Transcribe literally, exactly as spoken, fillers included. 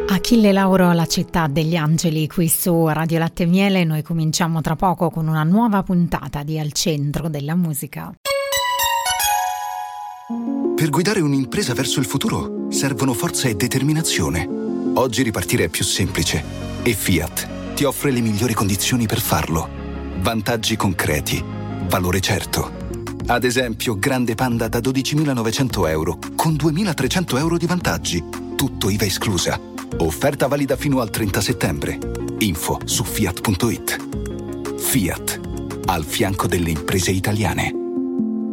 Achille Lauro, la città degli angeli, qui su Radio Latte e Miele. Noi cominciamo tra poco con una nuova puntata di Al Centro della Musica. Per guidare un'impresa verso il futuro servono forza e determinazione. Oggi ripartire è più semplice e Fiat ti offre le migliori condizioni per farlo. Vantaggi concreti, valore certo. Ad esempio, Grande Panda da dodicimilanovecento euro con duemilatrecento euro di vantaggi. Tutto I V A esclusa. Offerta valida fino al trenta settembre. Info su fiat punto it. Fiat, al fianco delle imprese italiane.